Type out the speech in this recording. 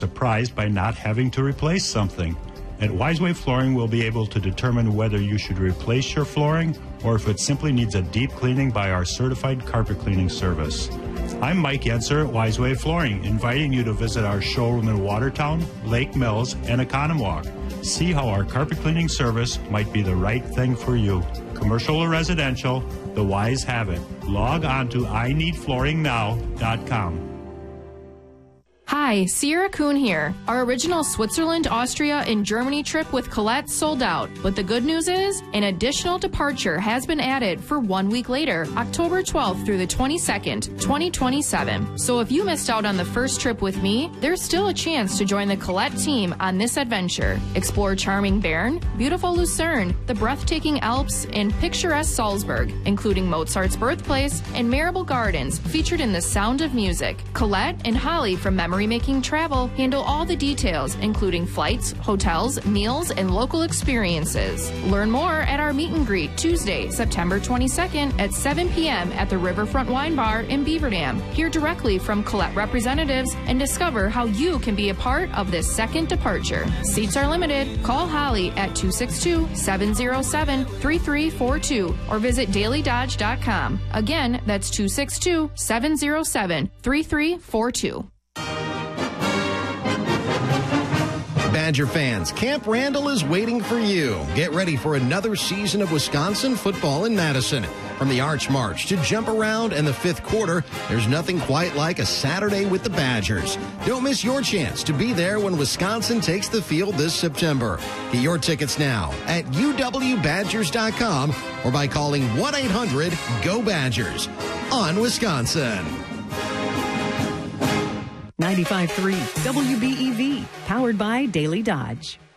surprised by not having to replace something. At Wiseway Flooring, we'll be able to determine whether you should replace your flooring or if it simply needs a deep cleaning by our certified carpet cleaning service. I'm Mike Yenser at Wiseway Flooring, inviting you to visit our showroom in Watertown, Lake Mills, and Economwalk. See how our carpet cleaning service might be the right thing for you. Commercial or residential, the Wise have it. Log on to ineedflooringnow.com. Hi, Sierra Kuhn here. Our original Switzerland, Austria, and Germany trip with Colette sold out. But the good news is, an additional departure has been added for 1 week later, October 12th through the 22nd, 2027. So if you missed out on the first trip with me, there's still a chance to join the Colette team on this adventure. Explore charming Bern, beautiful Lucerne, the breathtaking Alps, and picturesque Salzburg, including Mozart's birthplace and Marable Gardens, featured in The Sound of Music. Colette and Holly from Memory Making Travel handle all the details, including flights, hotels, meals, and local experiences. Learn more at our meet and greet Tuesday, September 22nd at 7 p.m. at the Riverfront Wine Bar in Beaver Dam. Hear directly from Colette representatives and discover how you can be a part of this second departure. Seats are limited. Call Holly at 262-707-3342 or visit dailydodge.com. Again, that's 262-707-3342. Badger fans, Camp Randall is waiting for you. Get ready for another season of Wisconsin football in Madison. From the Arch March to Jump Around and the fifth quarter, there's nothing quite like a Saturday with the Badgers. Don't miss your chance to be there when Wisconsin takes the field this September. Get your tickets now at uwbadgers.com or by calling 1-800-GO-BADGERS on Wisconsin. 95.3 WBEV, powered by Daily Dodge.